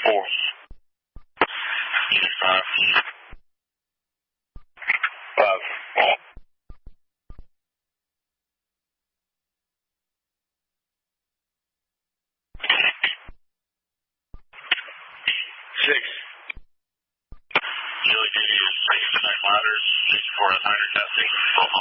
4. 5. 5. 6. Julie, did you use 6 tonight ladders, 64 and hydro testing?